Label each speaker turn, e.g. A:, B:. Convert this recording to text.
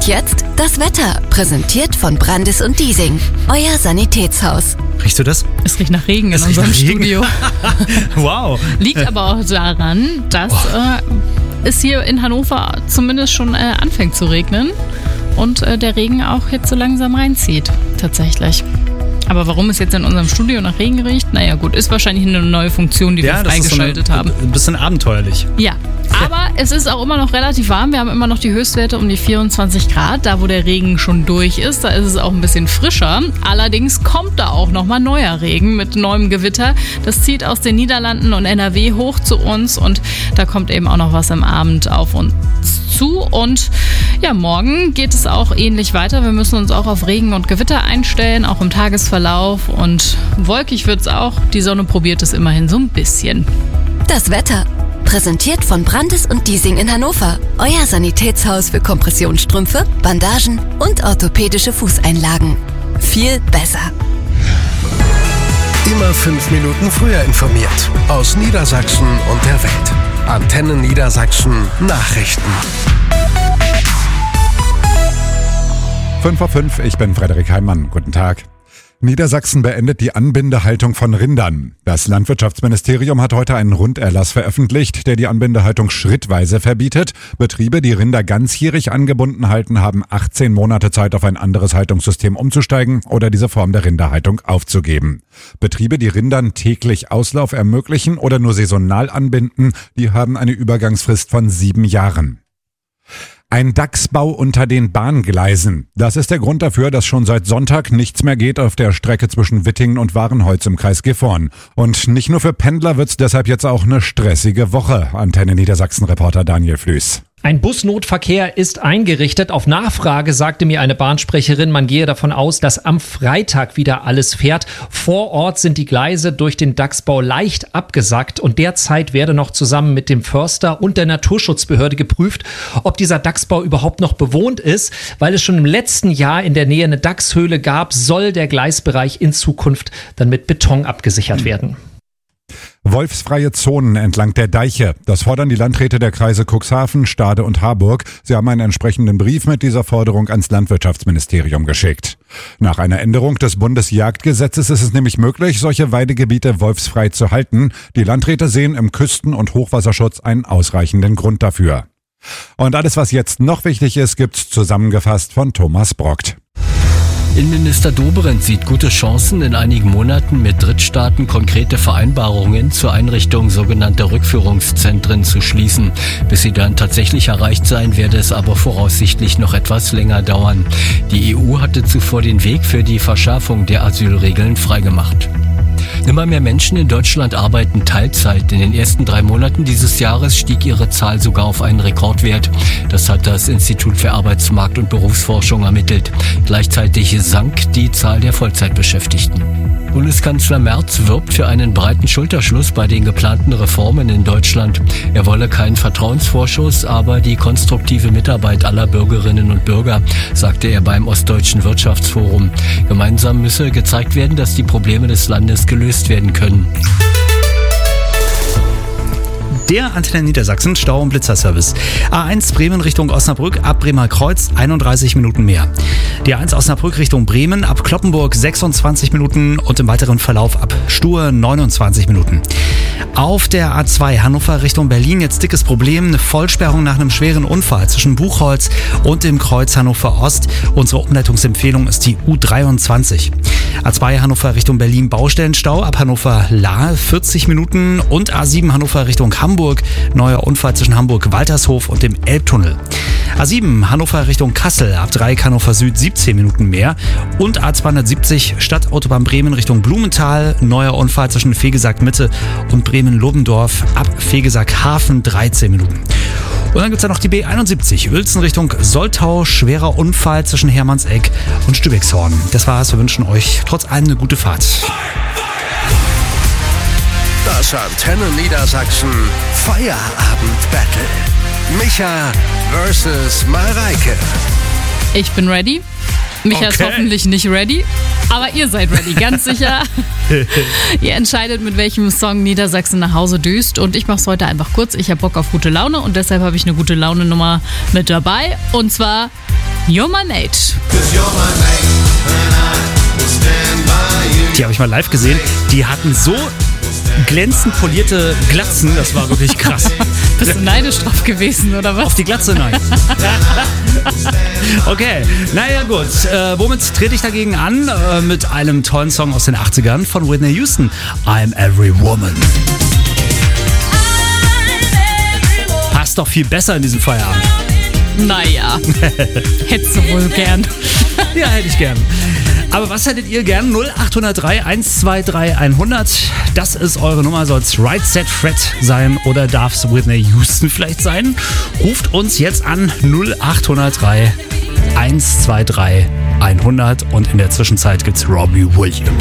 A: Und jetzt das Wetter, präsentiert von Brandis und Diesing, euer Sanitätshaus.
B: Riechst du das?
C: Es riecht nach Regen in unserem Studio.
B: Wow.
C: Liegt aber auch daran, dass es hier in Hannover zumindest schon anfängt zu regnen und der Regen auch jetzt so langsam reinzieht, tatsächlich. Aber warum es jetzt in unserem Studio nach Regen riecht, naja gut, ist wahrscheinlich eine neue Funktion, die wir freigeschaltet haben.
B: Ein bisschen abenteuerlich.
C: Ja, aber es ist auch immer noch relativ warm. Wir haben immer noch die Höchstwerte um die 24 Grad. Da, wo der Regen schon durch ist, da ist es auch ein bisschen frischer. Allerdings kommt da auch nochmal neuer Regen mit neuem Gewitter. Das zieht aus den Niederlanden und NRW hoch zu uns und da kommt eben auch noch was am Abend auf uns zu. Und ja, morgen geht es auch ähnlich weiter. Wir müssen uns auch auf Regen und Gewitter einstellen, auch im Tagesverlauf. Und wolkig wird es auch. Die Sonne probiert es immerhin so ein bisschen.
A: Das Wetter, präsentiert von Brandis und Diesing in Hannover. Euer Sanitätshaus für Kompressionsstrümpfe, Bandagen und orthopädische Fußeinlagen. Viel besser.
D: Immer 5 Minuten früher informiert. Aus Niedersachsen und der Welt. Antenne Niedersachsen Nachrichten.
E: 5:05, ich bin Frederik Heimann. Guten Tag. Niedersachsen beendet die Anbindehaltung von Rindern. Das Landwirtschaftsministerium hat heute einen Runderlass veröffentlicht, der die Anbindehaltung schrittweise verbietet. Betriebe, die Rinder ganzjährig angebunden halten, haben 18 Monate Zeit, auf ein anderes Haltungssystem umzusteigen oder diese Form der Rinderhaltung aufzugeben. Betriebe, die Rindern täglich Auslauf ermöglichen oder nur saisonal anbinden, die haben eine Übergangsfrist von 7 Jahren. Ein Dachsbau unter den Bahngleisen. Das ist der Grund dafür, dass schon seit Sonntag nichts mehr geht auf der Strecke zwischen Wittingen und Warenholz im Kreis Gifhorn. Und nicht nur für Pendler wird's deshalb jetzt auch eine stressige Woche. Antenne Niedersachsen-Reporter Daniel Flüß.
F: Ein Busnotverkehr ist eingerichtet. Auf Nachfrage sagte mir eine Bahnsprecherin, man gehe davon aus, dass am Freitag wieder alles fährt. Vor Ort sind die Gleise durch den Dachsbau leicht abgesackt und derzeit werde noch zusammen mit dem Förster und der Naturschutzbehörde geprüft, ob dieser Dachsbau überhaupt noch bewohnt ist. Weil es schon im letzten Jahr in der Nähe eine Dachshöhle gab, soll der Gleisbereich in Zukunft dann mit Beton abgesichert werden.
E: Wolfsfreie Zonen entlang der Deiche. Das fordern die Landräte der Kreise Cuxhaven, Stade und Harburg. Sie haben einen entsprechenden Brief mit dieser Forderung ans Landwirtschaftsministerium geschickt. Nach einer Änderung des Bundesjagdgesetzes ist es nämlich möglich, solche Weidegebiete wolfsfrei zu halten. Die Landräte sehen im Küsten- und Hochwasserschutz einen ausreichenden Grund dafür. Und alles, was jetzt noch wichtig ist, gibt's zusammengefasst von Thomas Brockt.
G: Innenminister Dobrindt sieht gute Chancen, in einigen Monaten mit Drittstaaten konkrete Vereinbarungen zur Einrichtung sogenannter Rückführungszentren zu schließen. Bis sie dann tatsächlich erreicht sein, werde es aber voraussichtlich noch etwas länger dauern. Die EU hatte zuvor den Weg für die Verschärfung der Asylregeln freigemacht. Immer mehr Menschen in Deutschland arbeiten Teilzeit. In den ersten 3 Monaten dieses Jahres stieg ihre Zahl sogar auf einen Rekordwert. Das hat das Institut für Arbeitsmarkt- und Berufsforschung ermittelt. Gleichzeitig sank die Zahl der Vollzeitbeschäftigten. Bundeskanzler Merz wirbt für einen breiten Schulterschluss bei den geplanten Reformen in Deutschland. Er wolle keinen Vertrauensvorschuss, aber die konstruktive Mitarbeit aller Bürgerinnen und Bürger, sagte er beim Ostdeutschen Wirtschaftsforum. Gemeinsam müsse gezeigt werden, dass die Probleme des Landes gelöst werden können.
B: Der Antenne Niedersachsen Stau- und Blitzerservice. A1 Bremen Richtung Osnabrück ab Bremer Kreuz 31 Minuten mehr. Die A1 Osnabrück Richtung Bremen ab Cloppenburg 26 Minuten und im weiteren Verlauf ab Stur 29 Minuten. Auf der A2 Hannover Richtung Berlin jetzt dickes Problem. Eine Vollsperrung nach einem schweren Unfall zwischen Buchholz und dem Kreuz Hannover Ost. Unsere Umleitungsempfehlung ist die U23. A2 Hannover Richtung Berlin Baustellenstau ab Hannover Lahe 40 Minuten und A7 Hannover Richtung Hamburg. Neuer Unfall zwischen Hamburg-Waltershof und dem Elbtunnel. A7 Hannover Richtung Kassel ab Dreieck Hannover Süd 17 Minuten mehr. Und A270 Stadtautobahn Bremen Richtung Blumenthal. Neuer Unfall zwischen Vegesack Mitte und Bremen-Lobendorf ab Vegesack Hafen 13 Minuten. Und dann gibt es ja noch die B71 Uelzen Richtung Soltau. Schwerer Unfall zwischen Hermannseck und Stübigshorn. Das war's. Wir wünschen euch trotz allem eine gute Fahrt.
D: Das Antenne Niedersachsen Feierabend-Battle. Micha versus Mareike.
C: Ich bin ready. Micha ist hoffentlich nicht ready, aber ihr seid ready, ganz sicher. Ihr entscheidet, mit welchem Song Niedersachsen nach Hause düst und ich mache es heute einfach kurz. Ich habe Bock auf gute Laune und deshalb habe ich eine gute Laune-Nummer mit dabei und zwar You're My Mate.
B: Die habe ich mal live gesehen. Die hatten so glänzend polierte Glatzen, das war wirklich krass.
C: Bist du neidisch drauf gewesen, oder was?
B: Auf die Glatze, nein. Okay, naja gut. Womit trete ich dagegen an? Mit einem tollen Song aus den 80ern von Whitney Houston. I'm Every Woman. Passt doch viel besser in diesem Feierabend.
C: Naja, hättest du wohl gern.
B: Ja, hätte ich gern. Aber was hättet ihr gern? 0803 123 100. Das ist eure Nummer. Soll es Right Set Fred sein oder darf es Whitney Houston vielleicht sein? Ruft uns jetzt an 0803 123 100 und in der Zwischenzeit gibt's Robbie Williams.